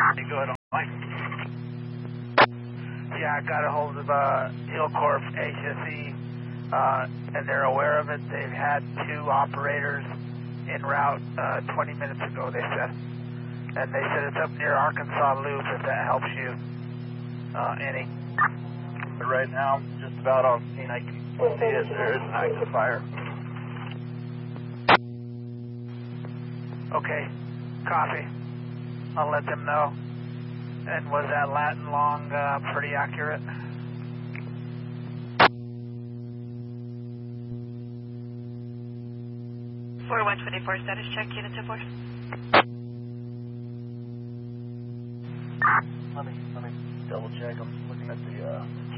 Hey, go ahead, Mike. Yeah, I got a hold of Hillcorp HSE, and they're aware of it. They've had 2 operators en route 20 minutes ago, they said. And they said it's up near Arkansas Loop, if that helps you any. But right now, I'm just about on scene. I can see it. There is an active fire. Okay, copy. I'll let them know. And was that Latin long pretty accurate? For 124 status check, unit 24. Let me double check. I'm just looking at the